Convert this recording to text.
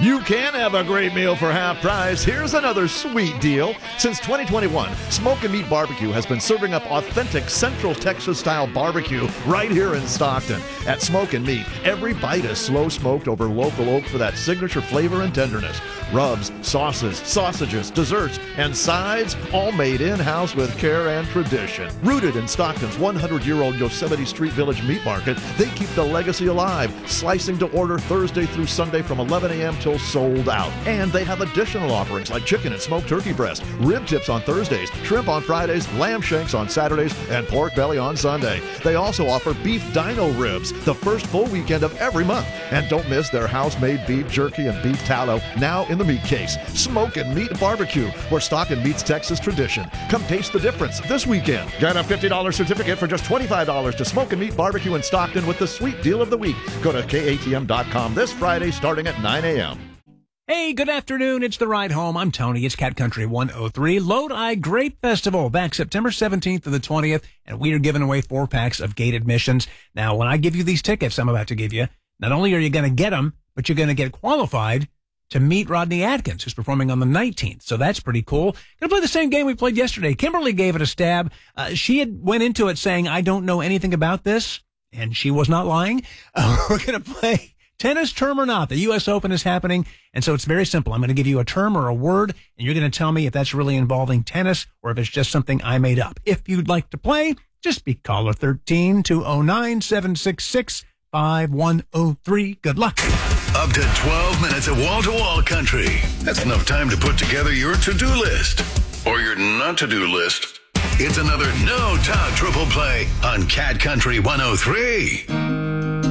You can have a great meal for half price. Here's another sweet deal. Since 2021, Smoke and Meat Barbecue has been serving up authentic Central Texas-style barbecue right here in Stockton. At Smoke and Meat, every bite is slow smoked over local oak for that signature flavor and tenderness. Rubs, sauces, sausages, desserts, and sides, all made in-house with care and tradition. Rooted in Stockton's 100-year-old Yosemite Street Village Meat Market, they keep the legacy alive, slicing to order Thursday through Sunday from 11 a.m. till sold out. And they have additional offerings like chicken and smoked turkey breast, rib tips on Thursdays, shrimp on Fridays, lamb shanks on Saturdays, and pork belly on Sunday. They also offer beef dino ribs the first full weekend of every month. And don't miss their house-made beef jerky and beef tallow now in the meat case. Smoke and Meat Barbecue, where Stockton meets Texas tradition. Come taste the difference this weekend. Get a $50 certificate for just $25 to Smoke and Meat Barbecue in Stockton with the sweet deal of the week. Go to KATM.com this Friday starting at 9 a.m. Hey, good afternoon. It's The Ride Home. I'm Tony. It's Cat Country 103. Lodi Grape Festival back September 17th to the 20th, and we are giving away 4 packs of gate admissions. Now, when I give you these tickets I'm about to give you, not only are you going to get them, but you're going to get qualified to meet Rodney Atkins, who's performing on the 19th. So that's pretty cool. Going to play the same game we played yesterday. Kimberly gave it a stab. She had went into it saying, I don't know anything about this, and she was not lying. We're going to play tennis term or not. The U.S. Open is happening, and so it's very simple. I'm going to give you a term or a word, and you're going to tell me if that's really involving tennis or if it's just something I made up. If you'd like to play, just be caller 13-209-766-5103. Good luck. Up to 12 minutes of wall-to-wall country. That's enough time to put together your to-do list or your not-to-do list. It's another no-talk triple play on Cat Country 103.